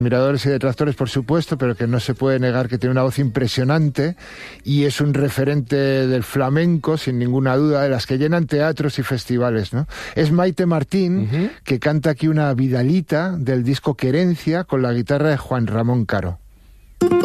Admiradores y detractores, por supuesto, pero que no se puede negar que tiene una voz impresionante y es un referente del flamenco, sin ninguna duda, de las que llenan teatros y festivales, ¿no? Es Maite Martín, que canta aquí una vidalita del disco Querencia con la guitarra de Juan Ramón Caro.